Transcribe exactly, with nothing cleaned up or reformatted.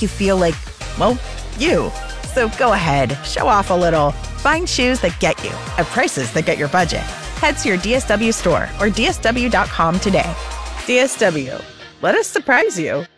make you feel like, well, you. So go ahead, show off a little. Find shoes that get you at prices that get your budget. Head to your D S W store or D S W dot com today. D S W, let us surprise you.